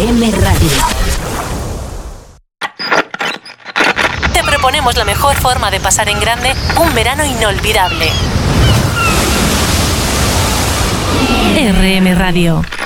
RM Radio. Te proponemos la mejor forma de pasar en grande un verano inolvidable. RM Radio.